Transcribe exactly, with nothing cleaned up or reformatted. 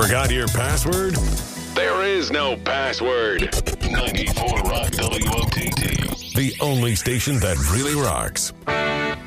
Forgot your password? There is no password. ninety-four Rock W O T T. The only station that really rocks.